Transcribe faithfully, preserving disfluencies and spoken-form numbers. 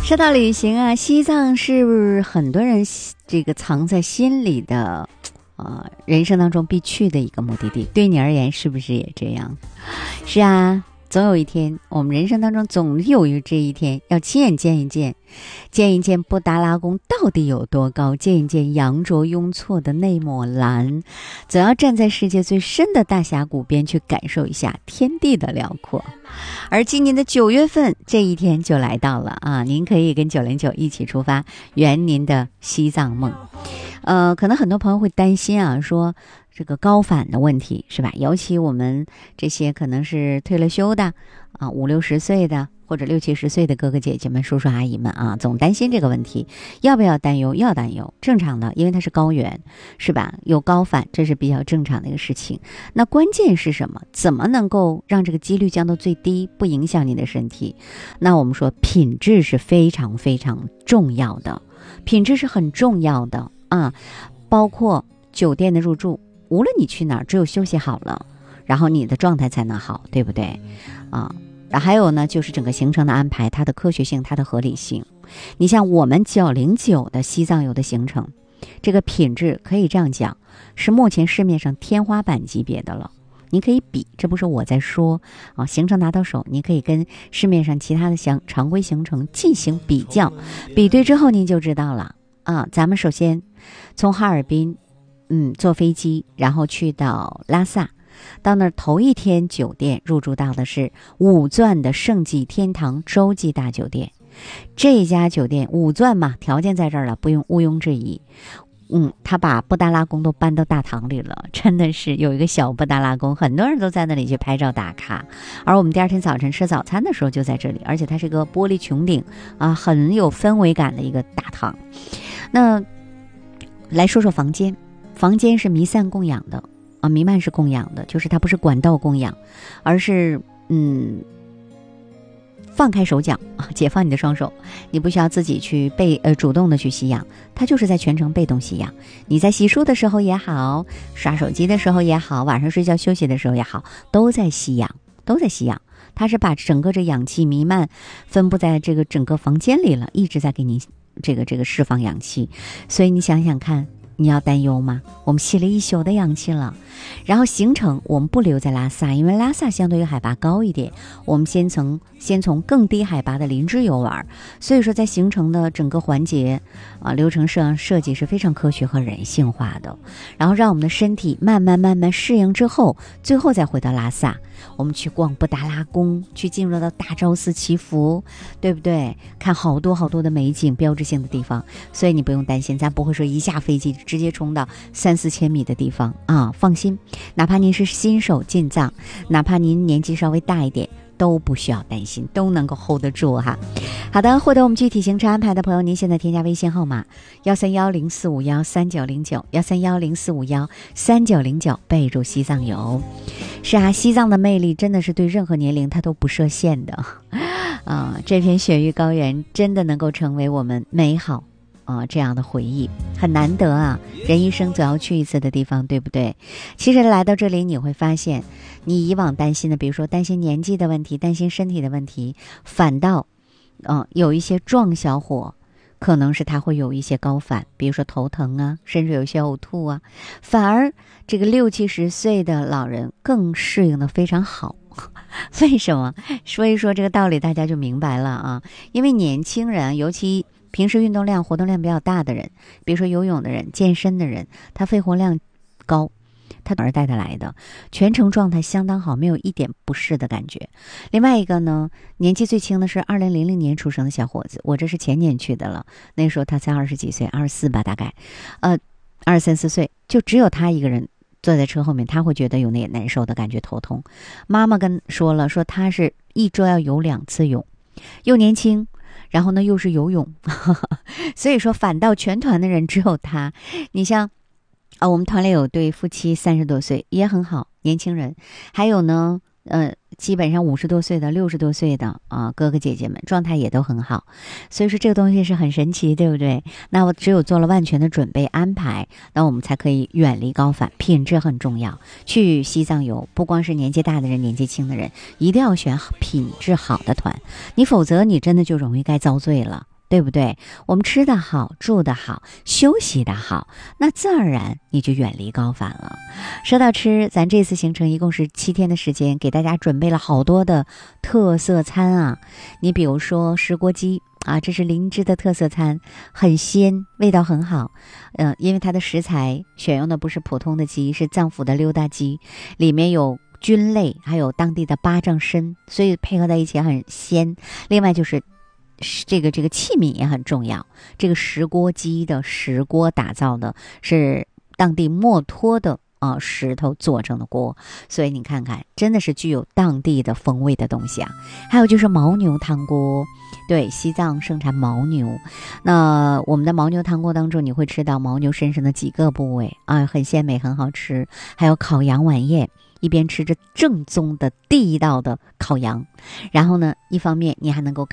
说到旅行啊，西藏是不是很多人这个藏在心里的呃，人生当中必去的一个目的地？对你而言是不是也这样？是啊，总有一天，我们人生当中总有这一天要亲眼见一见，见一见布达拉宫到底有多高，见一见羊卓雍措的那抹蓝，总要站在世界最深的大峡谷边去感受一下天地的辽阔。而今年的九月份这一天就来到了啊！您可以跟九零九一起出发，圆您的西藏梦。呃，可能很多朋友会担心啊，说这个高反的问题是吧？尤其我们这些可能是退了休的啊，五六十岁的或者六七十岁的哥哥姐姐们、叔叔阿姨们啊，总担心这个问题，要不要担忧？要担忧，正常的，因为它是高原，是吧？有高反，这是比较正常的一个事情。那关键是什么？怎么能够让这个几率降到最低，不影响你的身体？那我们说品质是非常非常重要的，品质是很重要的啊，包括酒店的入住，无论你去哪儿，只有休息好了，然后你的状态才能好，对不对？啊。还有呢，就是整个行程的安排，它的科学性，它的合理性。你像我们九零九的西藏游的行程，这个品质可以这样讲，是目前市面上天花板级别的了。你可以比，这不是我在说啊，行程拿到手，你可以跟市面上其他的行常规行程进行比较，比对之后您就知道了啊。咱们首先从哈尔滨，嗯，坐飞机，然后去到拉萨。到那儿头一天酒店入住到的是五钻的盛记天堂洲际大酒店，这家酒店五钻嘛，条件在这儿了，不用毋庸置疑。嗯，他把布达拉宫都搬到大堂里了，真的是有一个小布达拉宫，很多人都在那里去拍照打卡。而我们第二天早晨吃早餐的时候就在这里，而且它是个玻璃穹顶啊，很有氛围感的一个大堂。那来说说房间，房间是弥散供养的。啊，弥漫式供养的，就是它不是管道供养，而是嗯，放开手脚啊，解放你的双手，你不需要自己去被呃主动的去吸氧，它就是在全程被动吸氧。你在洗漱的时候也好，刷手机的时候也好，晚上睡觉休息的时候也好，都在吸氧，都在吸氧。它是把整个这氧气弥漫分布在这个整个房间里了，一直在给你这个这个释放氧气，所以你想想看。你要担忧吗？我们吸了一宿的氧气了，然后行程我们不留在拉萨，因为拉萨相对于海拔高一点，我们先从先从更低海拔的林芝游玩，所以说在行程的整个环节啊流程上设计是非常科学和人性化的，然后让我们的身体慢慢慢慢适应之后，最后再回到拉萨，我们去逛布达拉宫，去进入到大昭寺祈福，对不对？看好多好多的美景，标志性的地方，所以你不用担心，咱不会说一下飞机直接冲到三四千米的地方啊，放心，哪怕您是新手进藏，哪怕您年纪稍微大一点，都不需要担心，都能够 hold 得住哈。好的，获得我们具体行程安排的朋友，您现在添加微信号码幺三幺零四五幺三九零九幺三幺零四五幺三九零九，备注西藏游。是啊，西藏的魅力真的是对任何年龄它都不设限的啊！这片雪域高原真的能够成为我们美好啊这样的回忆，很难得啊，人一生总要去一次的地方，对不对？其实来到这里你会发现，你以往担心的，比如说担心年纪的问题，担心身体的问题，反倒嗯、呃、有一些壮小伙可能是他会有一些高反，比如说头疼啊，甚至有一些呕吐啊，反而这个六七十岁的老人更适应的非常好。为什么？说一说这个道理大家就明白了啊。因为年轻人，尤其平时运动量活动量比较大的人，比如说游泳的人、健身的人，他肺活量高，他而带得来的全程状态相当好，没有一点不适的感觉。另外一个呢，年纪最轻的是二零零零年出生的小伙子，我这是前年去的了，那时候他才二十几岁，二十四吧大概，呃，二三四岁，就只有他一个人坐在车后面，他会觉得有那难受的感觉，头痛。妈妈跟说了，说他是一周要游两次泳，又年轻。然后呢，又是游泳，所以说反倒全团的人只有他。你像啊，我们团里有对夫妻三十多岁也很好，年轻人，还有呢，呃，基本上五十多岁的、六十多岁的啊，哥哥姐姐们状态也都很好。所以说这个东西是很神奇，对不对？那我只有做了万全的准备安排，那我们才可以远离高反，品质很重要。去西藏游，不光是年纪大的人、年纪轻的人，一定要选品质好的团，你否则你真的就容易该遭罪了。 对不对？我们吃得好，住得好，休息得好，那自然而然你就远离高反了。说到吃，咱这次行程一共是七天的时间，给大家准备了好多的特色餐啊。你比如说石锅鸡啊，这是林芝的特色餐，很鲜，味道很好。嗯、呃，因为它的食材选用的不是普通的鸡，是藏府的溜达鸡，里面有菌类，还有当地的巴掌参，所以配合在一起很鲜。另外就是这个这个器皿也很重要，这个石锅鸡的石锅打造的是当地墨脱的啊石头做成的锅，所以你看看，真的是具有当地的风味的东西啊。还有就是牦牛汤锅，对，西藏盛产牦牛，那我们的牦牛汤锅当中，你会吃到牦牛身上的几个部位啊，很鲜美，很好吃。还有烤羊晚宴，一边吃着正宗的地道的烤羊，然后呢，一方面你还能够